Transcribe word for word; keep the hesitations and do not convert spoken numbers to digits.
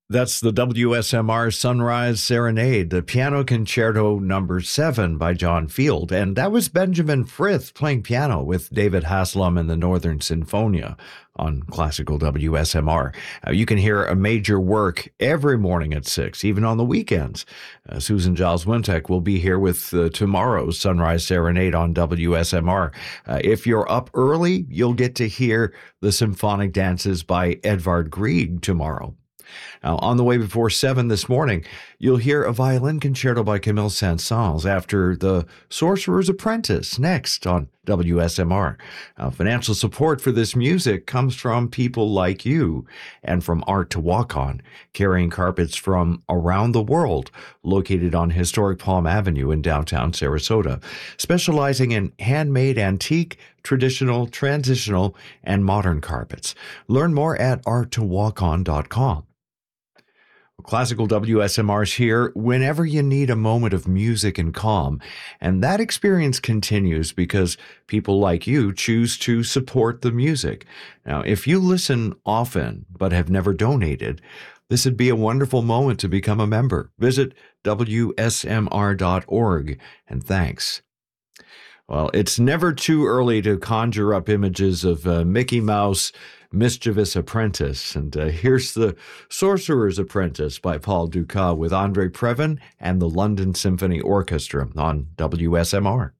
That's the W S M R Sunrise Serenade, the Piano Concerto number seven by John Field. And that was Benjamin Frith playing piano with David Haslam and the Northern Sinfonia on classical W S M R. Uh, you can hear a major work every morning at six, even on the weekends. Uh, Susan Giles Wintek will be here with uh, tomorrow's Sunrise Serenade on W S M R. Uh, if you're up early, you'll get to hear the symphonic dances by Edvard Grieg tomorrow. Now, on the way before seven this morning, you'll hear a violin concerto by Camille Saint-Saëns after The Sorcerer's Apprentice next on W S M R. Now, financial support for this music comes from people like you and from Art to Walk On, carrying carpets from around the world, located on historic Palm Avenue in downtown Sarasota, specializing in handmade antique, traditional, transitional, and modern carpets. Learn more at art to walk on dot com. Classical W S M R's here whenever you need a moment of music and calm, and that experience continues because people like you choose to support the music. Now, if you listen often but have never donated, this would be a wonderful moment to become a member. Visit W S M R dot org, and thanks. Well, it's never too early to conjure up images of uh, Mickey Mouse, Mischievous Apprentice. And uh, here's The Sorcerer's Apprentice by Paul Dukas with Andre Previn and the London Symphony Orchestra on W S M R.